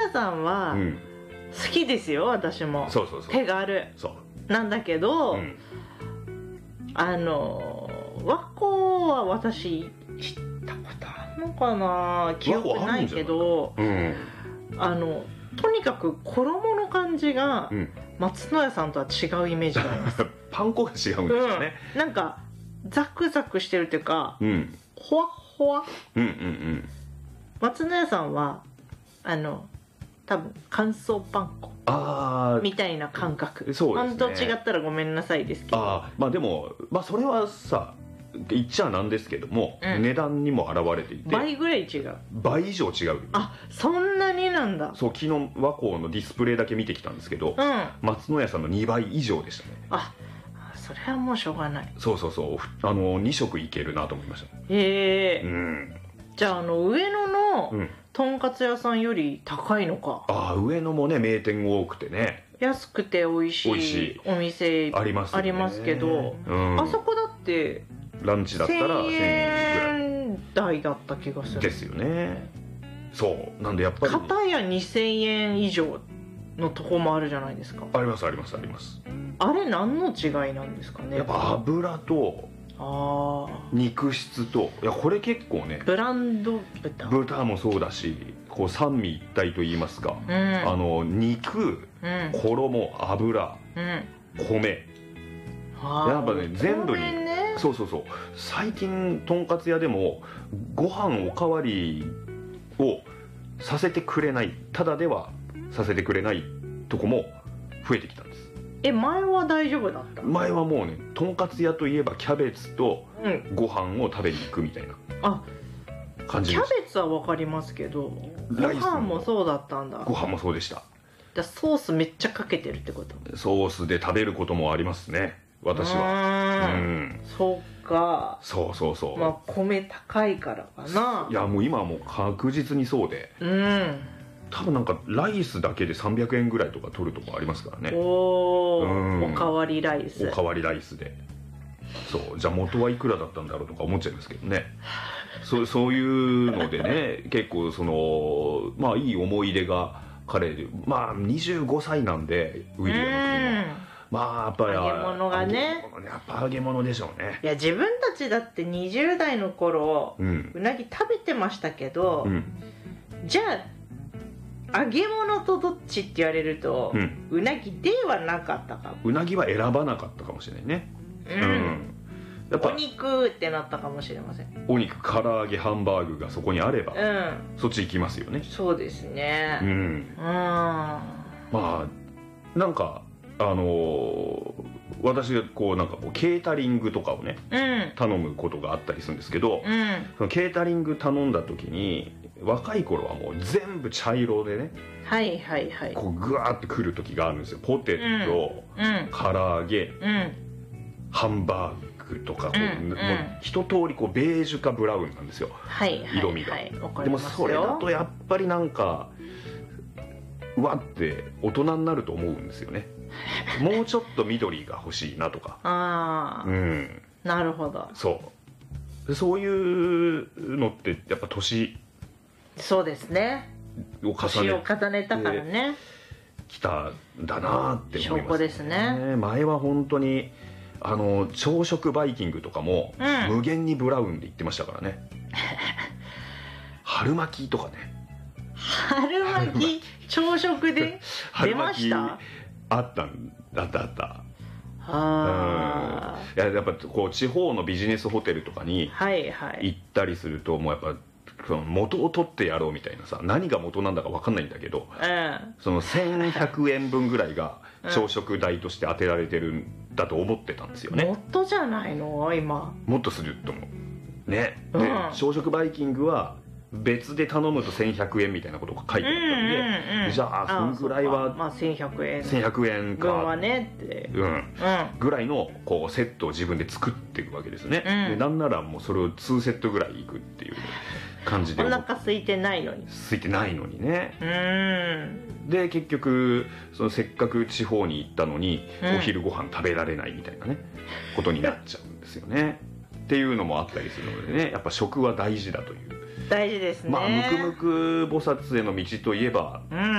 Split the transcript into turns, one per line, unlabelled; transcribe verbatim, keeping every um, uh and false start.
屋さんは好きですよ、私も。
そうそうそう、
手軽
そう
なんだけど、うん、あの和光は私知ったことあるのかな、記憶ないけど、あ,、うん、あのとにかく衣の感じが、うん、松の屋さんとは違うイメージがあります
パン粉が違うんですよね、
うん、なんかザクザクしてるっていうか、うん、ほわほわ、うんうんうん、松の屋さんはあの多分乾燥パン粉あみたいな感覚。そうですね、本当違ったらごめんなさいですけど、
あまあでも、まあ、それはさ言っちゃなんですけども、うん、値段にも表れていて
倍ぐらい違う、
倍以上違う。
あ、そんなになんだ。
そう、昨日和光のディスプレイだけ見てきたんですけど、うん、松の屋さんのにばい以上でしたね。
あ、それはもうしょうがない。
そうそうそう、あのに食いけるなと思いました。
へえ、うん、じゃああの上野の、うん、とんかつ屋さんより高いのか。
ああ、上野もね名店多くてね、
安くて美味しいお店あります、ね、ありますけど、うん、あそこだって
ランチだったらせん
えんぐらい台だった気がする
ですよね。そうなんでやっぱり
片やにせんえん以上のとこもあるじゃないですか。
ありますありますあります。
あれ何の違いなんですかね。
やっぱ油とあ肉質と、いやこれ結構ね、
ブランド豚
豚もそうだし、こう三位一体と言いますか、うん、あの肉、うん、衣、油、うん、米、やっぱね全部に、ね、そうそうそう、最近とんかつ屋でもご飯おかわりをさせてくれない、ただではさせてくれないとこも増えてきたんです。
え、前は大丈夫だった？
前はもうね、とんかつ屋といえばキャベツとご飯を食べに行くみたいな感じでした。
キャベツは分かりますけど、ご飯もそうだったんだ。
ご飯もそうでした。
だソースめっちゃかけてるってこと？
ソースで食べることもありますね、私は。うん、
そうか。
そうそうそう。
まあ米高いからかな。
いやもう今はもう確実にそうで、うん、多分なんかライスだけでさんびゃくえんぐらいとか取るとこありますからね。
おー、うん、おかわりライス。
おかわりライスで、そうじゃあ元はいくらだったんだろうとか思っちゃいますけどね。そ, そういうのでね結構そのまあいい思い出が彼で、まあにじゅうごさいなんでウィリアム君も、まあやっぱり
揚げ物がね、
やっぱ揚げ物でしょうね。
いや自分たちだってにじゅう代の頃、うん、うなぎ食べてましたけど、うん、じゃあ揚げ物とどっちって言われると、うん、うなぎではなかったかも。
うなぎは選ばなかったかもしれないね。うん、うん、
やっぱお肉ってなったかもしれません。
お肉、唐揚げ、ハンバーグがそこにあれば、うん、そっち行きますよね。
そうですね。うん、うん、
まあなんかあのー、私がこうなんかこうケータリングとかをね、うん、頼むことがあったりするんですけど、うん、そのケータリング頼んだ時に若い頃はもう全部茶色でね、
はいはいはい、
こうグワーってくる時があるんですよ。ポテト、うん、唐揚げ、うん、ハンバーグとかこう、うん、もう一通りこうベージュかブラウンなんですよ、はいはい、色味が、はい、でもそれだとやっぱりなんかうわって大人になると思うんですよね。もうちょっと緑が欲しいなとか。
ああ、うん、なるほど。
そうで、そういうのってやっぱ年、
そうですね、
を重ね
年を重ねたからね
来たんだなって思いますね。
証拠ですね。
前は本当にあの朝食バイキングとかも、うん、無限にブラウンで言ってましたからね。春巻きとかね。
春巻き朝食で出ました？
あったあったあった。あ、うん、いややっぱこう地方のビジネスホテルとかに行ったりすると、もうやっぱその元を取ってやろうみたいなさ、何が元なんだか分かんないんだけど、うん、そのせんひゃくえんぶんぐらいが朝食代として当てられてるんだと思ってたんですよね。
もっとじゃないの今。
もっとすると思うね。で、うん、朝食バイキングは別で頼むとせんひゃくえんみたいなことが書いてあったんで、うんうんうん、じゃあそのぐらいは
まあせんひゃくえん
せんひゃくえんか
分はねって、うんうん、
ぐらいのこうセットを自分で作っていくわけですね、うん、でなんならもうそれをにセットぐらいいくっていう感じで、
お腹空いてないのに
空いてないのにね。うんで結局そのせっかく地方に行ったのに、うん、お昼ご飯食べられないみたいなねことになっちゃうんですよね。っていうのもあったりするのでね、やっぱ食は大事だという。
大事ですね。
まあムクムク菩薩への道といえば、うん